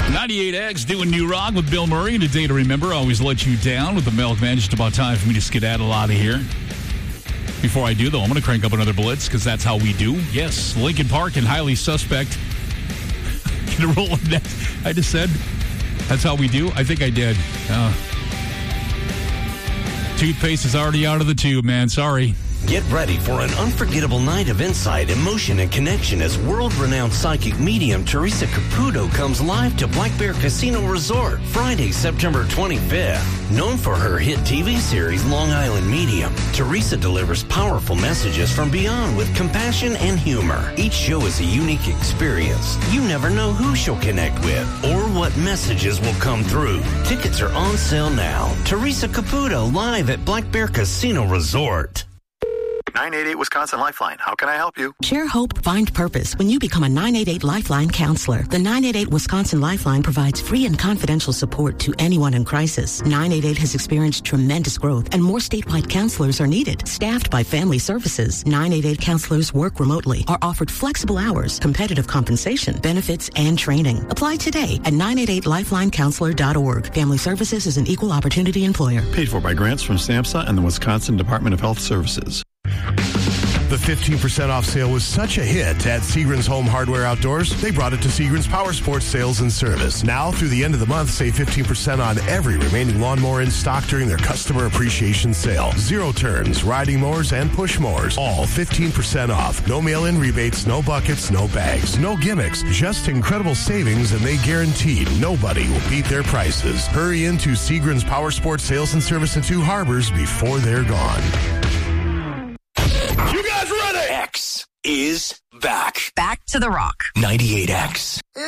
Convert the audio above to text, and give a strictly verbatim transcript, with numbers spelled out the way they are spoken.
ninety-eight X doing New Rock with Bill Murray. And a day to remember, always let you down with the Milkman. Just about time for me to skedaddle out of here. Before I do, though, I'm going to crank up another blitz because that's how we do. Yes, Lincoln Park and Highly Suspect. Gonna roll with that. I just said that's how we do. I think I did. Uh, toothpaste is already out of the tube, man. Sorry. Get ready for an unforgettable night of insight, emotion, and connection as world-renowned psychic medium Teresa Caputo comes live to Black Bear Casino Resort Friday, September twenty-fifth. Known for her hit T V series Long Island Medium, Teresa delivers powerful messages from beyond with compassion and humor. Each show is a unique experience. You never know who she'll connect with or what messages will come through. Tickets are on sale now. Teresa Caputo live at Black Bear Casino Resort. nine eight eight Wisconsin Lifeline. How can I help you? Share hope, find purpose when you become a nine eight eight Lifeline counselor. The nine eight eight Wisconsin Lifeline provides free and confidential support to anyone in crisis. nine eight eight has experienced tremendous growth and more statewide counselors are needed. Staffed by Family Services, nine eight eight counselors work remotely, are offered flexible hours, competitive compensation, benefits, and training. Apply today at nine eight eight lifeline counselor dot org. Family Services is an equal opportunity employer. Paid for by grants from SAMHSA and the Wisconsin Department of Health Services. The fifteen percent off sale was such a hit at Seagram's Home Hardware Outdoors, they brought it to Seagram's Power Sports Sales and Service. Now, through the end of the month, save fifteen percent on every remaining lawnmower in stock during their Customer Appreciation Sale. Zero turns, riding mowers, and push mowers, all fifteen percent off. No mail-in rebates, no buckets, no bags, no gimmicks, just incredible savings, and they guaranteed nobody will beat their prices. Hurry into Seagram's Power Sports Sales and Service in Two Harbors before they're gone. You guys ready? X is back. Back to the Rock. ninety-eight X.